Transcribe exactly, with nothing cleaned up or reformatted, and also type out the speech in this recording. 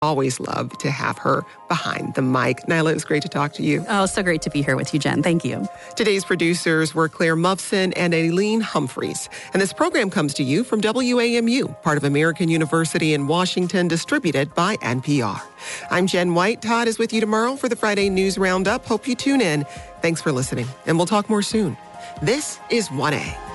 Always love to have her behind the mic. Nyla, it was great to talk to you. Oh, so great to be here with you, Jen. Thank you. Today's producers were Claire Muffson and Aileen Humphreys. And this program comes to you from W A M U, part of American University in Washington, distributed by N P R. I'm Jen White. Todd is with you tomorrow for the Friday News Roundup. Hope you tune in. Thanks for listening, and we'll talk more soon. This is one A.